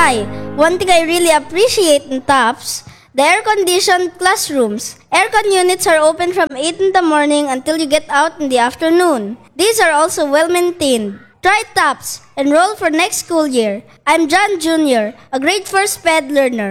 One thing I really appreciate in TOPS, the air-conditioned classrooms. Aircon units are open from 8 in the morning until you get out in the afternoon. These are also well-maintained. Try TOPS. Enroll for next school year. I'm John Jr., a grade 4 SPED learner.